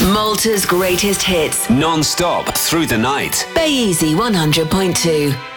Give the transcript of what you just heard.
Malta's greatest hits. Non-stop through the night. Bay Easy 100.2.